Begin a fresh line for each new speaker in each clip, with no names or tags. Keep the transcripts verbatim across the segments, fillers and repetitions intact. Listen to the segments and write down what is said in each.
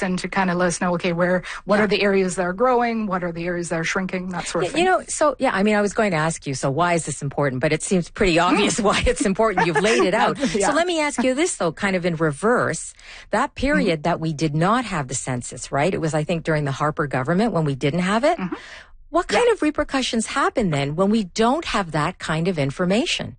and to kind of let us know, okay, where, what
yeah.
are the areas that are growing? What are the areas that are shrinking? That sort of
you,
thing.
You know, so, yeah, I mean, I was going to ask you, so why is this important? But it seems pretty obvious why it's important. You've laid it out.
yeah.
So let me ask you this, though, kind of in reverse. That period mm-hmm. that we did not have the census, right? It was, I think, during the Harper government when we didn't have it. Mm-hmm. What kind yeah. of repercussions happen then when we don't have that kind of information?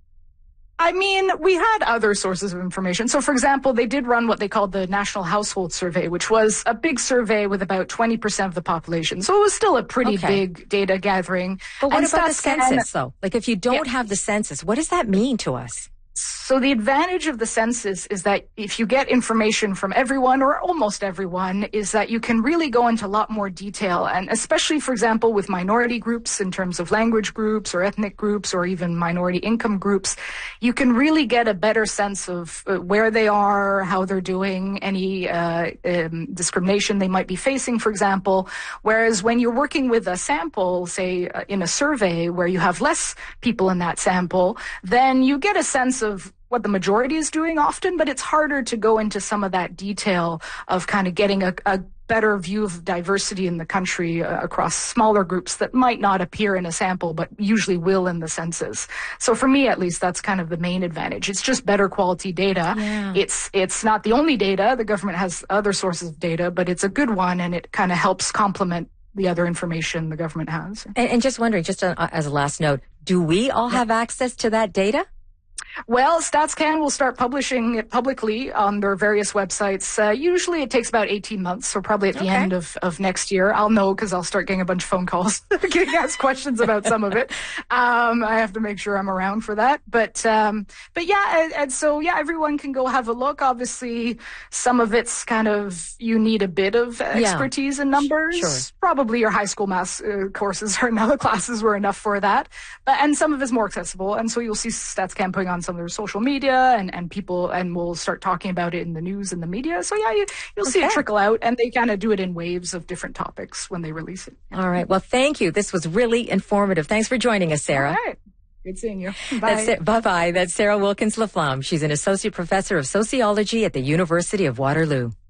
I mean, we had other sources of information. So, for example, they did run what they called the National Household Survey, which was a big survey with about twenty percent of the population. So it was still a pretty
okay.
big data gathering.
But what
and
about the census,
can,
though? Like, if you don't
yeah.
have the census, what does that mean to us?
So the advantage of the census is that if you get information from everyone or almost everyone, is that you can really go into a lot more detail. And especially, for example, with minority groups in terms of language groups or ethnic groups or even minority income groups, you can really get a better sense of uh, where they are, how they're doing, any uh, um, discrimination they might be facing, for example. Whereas when you're working with a sample, say uh, in a survey where you have less people in that sample, then you get a sense of what the majority is doing often, but it's harder to go into some of that detail of kind of getting a, a better view of diversity in the country uh, across smaller groups that might not appear in a sample, but usually will in the census. So for me, at least, that's kind of the main advantage. It's just better quality data.
Yeah.
It's, it's not the only data. The government has other sources of data, but it's a good one, and it kind of helps complement the other information the government has.
And, and just wondering, just uh, as a last note, do we all have yeah. access to that data?
Well, StatsCan will start publishing it publicly on their various websites. Uh, usually it takes about eighteen months, so probably at the
okay.
end of, of next year. I'll know because I'll start getting a bunch of phone calls, getting asked questions about some of it. Um, I have to make sure I'm around for that. But, um, but yeah, and, and so, yeah, everyone can go have a look. Obviously, some of it's kind of, you need a bit of expertise yeah. in numbers.
Sure.
Probably your high school math uh, courses or another classes were enough for that. But, and some of it's more accessible. And so you'll see StatsCan putting on some of their social media, and, and people, and we'll start talking about it in the news and the media. So yeah, you, you'll okay. see it trickle out, and they kind of do it in waves of different topics when they release it.
All right. Well, thank you. This was really informative. Thanks for joining us, Sarah.
All right. Good seeing you. Bye.
That's Bye-bye. That's Sarah Wilkins-Laflamme. She's an associate professor of sociology at the University of Waterloo.